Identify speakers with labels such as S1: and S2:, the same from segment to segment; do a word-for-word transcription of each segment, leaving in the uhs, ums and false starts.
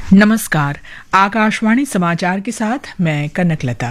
S1: नमस्कार, आकाशवाणी समाचार के साथ मैं कनकलता।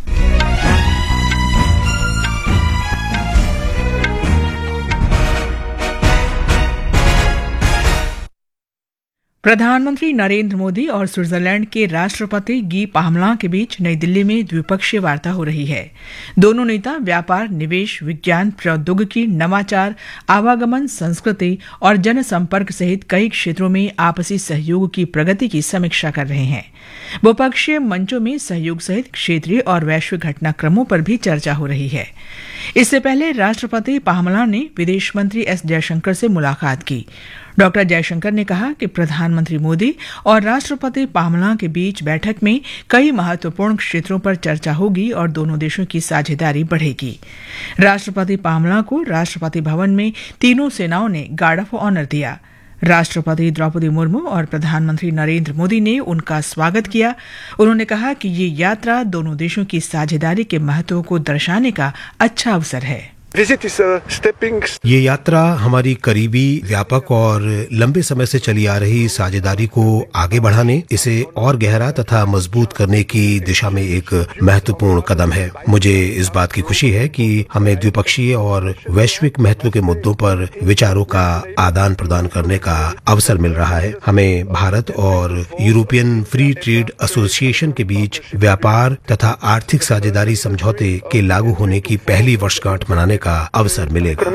S1: प्रधानमंत्री नरेंद्र मोदी और स्विट्जरलैंड के राष्ट्रपति गी पाहमलां के बीच नई दिल्ली में द्विपक्षीय वार्ता हो रही है। दोनों नेता व्यापार, निवेश, विज्ञान, प्रौद्योगिकी, नवाचार, आवागमन, संस्कृति और जनसंपर्क सहित कई क्षेत्रों में आपसी सहयोग की प्रगति की समीक्षा कर रहे हैं। बहुपक्षीय मंचों में सहयोग सहित क्षेत्रीय और वैश्विक घटनाक्रमों पर भी चर्चा हो रही है। इससे पहले राष्ट्रपति पाहमलां ने विदेश मंत्री एस जयशंकर से मुलाकात की। डॉक्टर जयशंकर ने कहा कि प्रधानमंत्री मोदी और राष्ट्रपति पाहमलां के बीच बैठक में कई महत्वपूर्ण क्षेत्रों पर चर्चा होगी और दोनों देशों की साझेदारी बढ़ेगी। राष्ट्रपति पाहमलां को राष्ट्रपति भवन में तीनों सेनाओं ने गार्ड ऑफ ऑनर दिया। राष्ट्रपति द्रौपदी मुर्मू और प्रधानमंत्री नरेंद्र मोदी ने उनका स्वागत किया। उन्होंने कहा कि ये यात्रा दोनों देशों की साझेदारी के महत्व को दर्शाने का अच्छा अवसर है।
S2: ये यात्रा हमारी करीबी, व्यापक और लंबे समय से चली आ रही साझेदारी को आगे बढ़ाने, इसे और गहरा तथा मजबूत करने की दिशा में एक महत्वपूर्ण कदम है। मुझे इस बात की खुशी है कि हमें द्विपक्षीय और वैश्विक महत्व के मुद्दों पर विचारों का आदान प्रदान करने का अवसर मिल रहा है। हमें भारत और यूरोपियन फ्री ट्रेड एसोसिएशन के बीच व्यापार तथा आर्थिक साझेदारी समझौते के लागू होने की पहली वर्षगांठ मनाने का अवसर मिलेगा।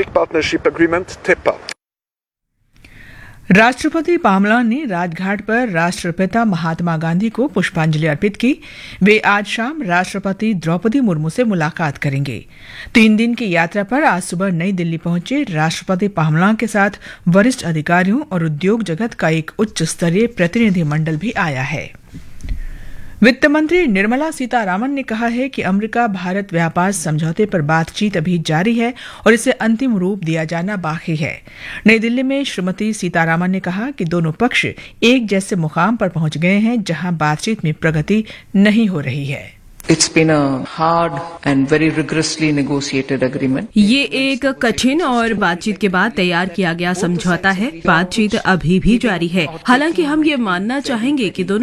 S1: राष्ट्रपति पाहमलां ने राजघाट पर राष्ट्रपिता महात्मा गांधी को पुष्पांजलि अर्पित की। वे आज शाम राष्ट्रपति द्रौपदी मुर्मू से मुलाकात करेंगे। तीन दिन की यात्रा पर आज सुबह नई दिल्ली पहुंचे राष्ट्रपति पाहमलां के साथ वरिष्ठ अधिकारियों और उद्योग जगत का एक उच्च स्तरीय प्रतिनिधि मंडल भी आया है। वित्त मंत्री निर्मला सीतारामन ने कहा है कि अमेरिका भारत व्यापार समझौते पर बातचीत अभी जारी है और इसे अंतिम रूप दिया जाना बाकी है। नई दिल्ली में श्रीमती सीतारामन ने कहा कि दोनों पक्ष एक जैसे मुकाम पर पहुंच गए हैं जहां बातचीत में प्रगति नहीं हो रही है।
S3: It's been a hard and very rigorously negotiated agreement.
S4: ये एक कठिन और बातचीत के बाद तैयार किया गया समझौता है। बातचीत अभी भी जारी है। हालांकि हम ये मानना चाहेंगे कि दोनों